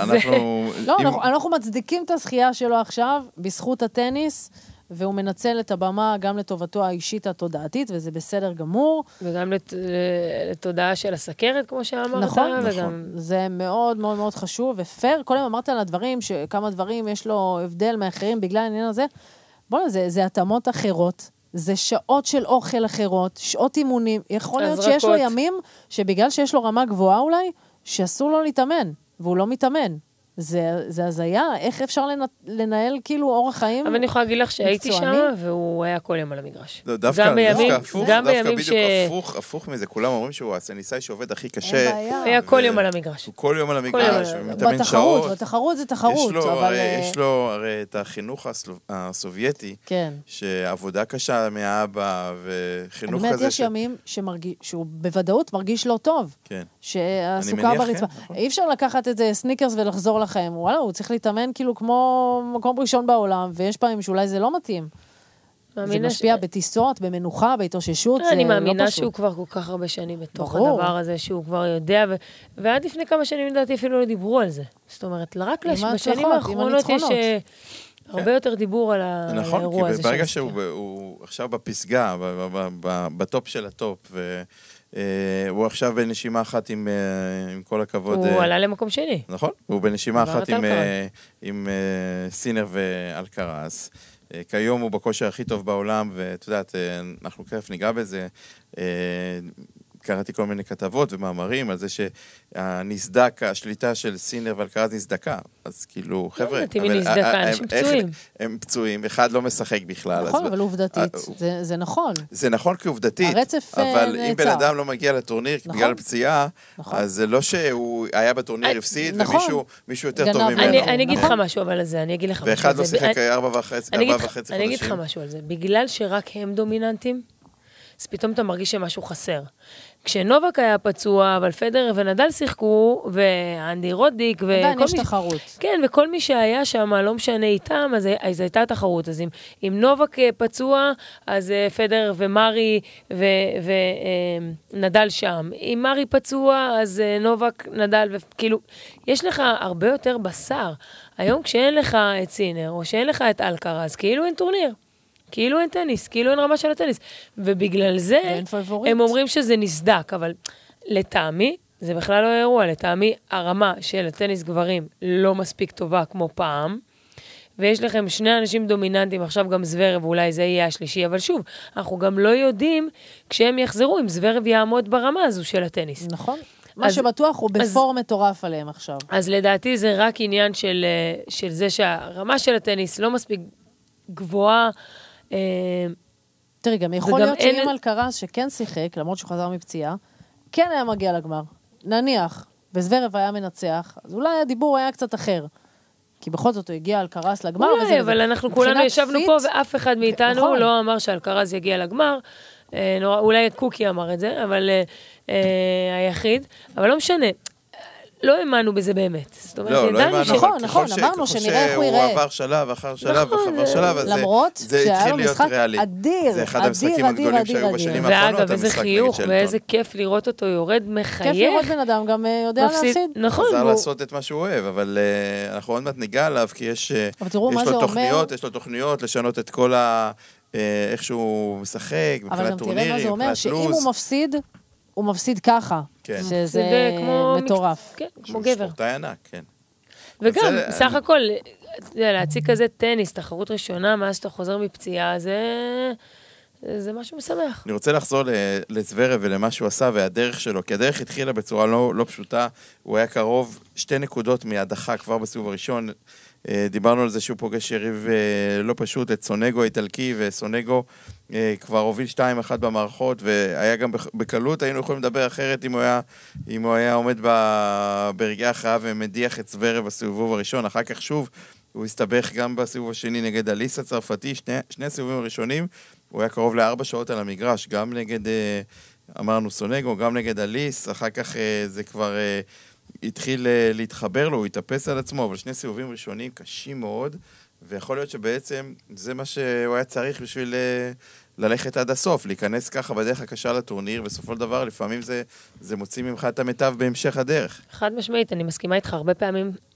אנחנו... לא, אנחנו מצדיקים את הזכייה שלו עכשיו, בזכות הטניס, והוא מנצל את הבמה גם לטובתו האישית התודעתית, וזה בסדר גמור. וגם לתודעה של הסכרת, כמו שאמרת. נכון, נכון. זה מאוד מאוד מאוד חשוב, ופייר, קודם אמרת על הדברים, שכמה דברים יש לו הבדל מאחרים בגלל העניין הזה. בואו, זה התאמות אחרות, זה שעות של אוכל אחרות, שעות אימונים. יכול להיות שיש לו ימים, שבגלל שיש לו רמה גבוהה אולי, שאסור לו להתאמן, והוא לא מתאמן. זה הזיה, איך אפשר לנהל כאילו אורח חיים מקצועני? אבל אני יכולה להגיד לך שהייתי שם, והוא היה כל יום על המגרש. דווקא בדיוק הפוך מזה, כולם אומרים שהוא הטניסאי שעובד הכי קשה. היה כל יום על המגרש. הוא כל יום על המגרש, ומתאמן שעות. בתחרות זה תחרות. יש לו הרי את החינוך הסובייטי, שעבודה קשה מהאבא, וחינוך כזה. באמת יש ימים שהוא בוודאות מרגיש לא טוב. שהסוכר ברצפה. אי אפשר לקחת את זה סניקרס ולחזור לכם. וואלה, הוא צריך להתאמן כאילו כמו מקום ראשון בעולם, ויש פעמים שאולי זה לא מתאים. זה משפיע בטיסות, במנוחה, בהתאוששות, זה לא פשוט. אני מאמינה שהוא כבר כל כך הרבה שנים בתוך הדבר הזה, שהוא כבר יודע, ועד לפני כמה שנים לדעתי אפילו לא דיברו על זה. זאת אומרת, רק בשנים האחרונות יש הרבה יותר דיבור על האירוע הזה. נכון, כי ברגע שהוא עכשיו בפסגה, בטופ של הטופ, הוא עכשיו בנשימה אחת עם כל הכבוד... הוא עלה למקום שני. נכון, הוא בנשימה אחת עם סינר ואלקרז. כיום הוא בכושר הכי טוב בעולם, ואת יודעת, אנחנו כיף ניגע בזה. קראתי כל מיני כתבות ומאמרים על זה שהנסדק, השליטה של סינר ואלקרז נסדקה. אז כאילו, חבר'ה... אנשים פצועים. הם פצועים, אחד לא משחק בכלל. נכון, אבל עובדתית, זה נכון. זה נכון כעובדתית, אבל אם בן אדם לא מגיע לטורניר בגלל פציעה, אז זה לא שהוא היה בטורניר הפסיד, ומישהו יותר טוב ממנו. אני אגיד לך משהו אבל על זה, אני אגיד לך משהו על זה. ואחד לא שיחק 4.5 אני אגיד לך משהו על זה. בגלל שרק הם דומיננטים, אז פתאום אתה מרגיש שמשהו חסר. כשנובק היה פצוע, אבל פדרר ונדל שיחקו, ואנדי רודיק, עדיין יש תחרות. כן, וכל מי שהיה שם, לא משנה איתם, אז הייתה תחרות. אז אם נובק פצוע, אז פדרר ומרי ונדל שם. אם מרי פצוע, אז נובק, נדל, וכאילו, יש לך הרבה יותר בשר. היום כשאין לך את סינר, או שאין לך את אלקרז, כאילו אין טורניר. כאילו אין טניס, כאילו אין רמה של הטניס. ובגלל זה הם אומרים שזה נסדק, אבל לטעמי, זה בכלל לא אירוע, לטעמי הרמה של הטניס גברים לא מספיק טובה כמו פעם, ויש לכם שני אנשים דומיננטים, עכשיו גם זוורב, ואולי זה יהיה השלישי, אבל שוב, אנחנו גם לא יודעים כשהם יחזרו, אם זוורב יעמוד ברמה הזו של הטניס. נכון. מה שבטוח הוא בפור מטורף עליהם עכשיו. אז לדעתי זה רק עניין של זה שהרמה של הטניס לא מספיק גבוהה, תראי, גם יכול להיות שאם אלקרז שכן שיחק, למרות שהוא חזר מפציעה, כן היה מגיע לגמר. נניח, וזוורב היה מנצח, אז אולי הדיבור היה קצת אחר. כי בכל זאת הוא הגיע אלקרז לגמר. אולי, אבל אנחנו כולנו ישבנו פה, ואף אחד מאיתנו לא אמר שאלקרז יגיע לגמר. אולי קוקי אמר את זה, אבל היחיד. אבל לא משנה. לא האמנו בזה באמת. זאת אומרת, נכון, אמרנו שנראה איך הוא יראה. הוא עבר שלב אחר שלב אחר שלב, למרות שהיה לו משחק אדיר, זה אחד המשחקים הגדולים שהיו בשנים האחרונות. ואגב, איזה חיוך ואיזה כיף לראות אותו יורד מחייך. כיף לראות בן אדם, גם יודע להפסיד. נכון. חזר לעשות את מה שהוא אוהב, אבל אנחנו עוד מעט ניגע עליו, כי יש לו תוכניות לשנות את כל איך שהוא משחק, מבחינת טורנירים, מבחינת לוז. שאם הוא מפסיד, הוא מפסיד ככה, שזה מטורף. כן, כמו גבר. ספורטאי ענק, כן. וגם, בסך הכל, להציג כזה טניס, תחרות ראשונה, מאז שאתה חוזר מפציעה, זה משהו משמח. אני רוצה לחזור לזוורב ולמה שהוא עשה והדרך שלו, כי הדרך התחילה בצורה לא פשוטה, הוא היה קרוב 2 נקודות מהדחה כבר בסיבוב הראשון, דיברנו על זה שהוא פוגש יריב לא פשוט, את סונגו האיטלקי, וסונגו כבר הוביל 2-1 במערכות, והיה גם בקלות, היינו יכולים לדבר אחרת אם הוא היה עומד ברגעי הכרעה ומדיח את זוורב בסיבוב הראשון, אחר כך שוב הוא הסתבך גם בסיבוב השני נגד אליס הצרפתי, שני הסיבובים הראשונים, הוא היה קרוב ל4 שעות על המגרש, גם נגד, אמרנו סונגו, גם נגד אליס, אחר כך זה כבר התחיל להתחבר לו, הוא התאפס על עצמו, אבל 2 סיבובים ראשונים קשים מאוד, ויכול להיות שבעצם זה מה שהוא היה צריך בשביל ללכת עד הסוף, להיכנס ככה בדרך הקשה לטורניר, בסופו של דבר לפעמים זה מוציא ממך את המיטב בהמשך הדרך. חד משמעית, אני מסכימה איתך, הרבה פעמים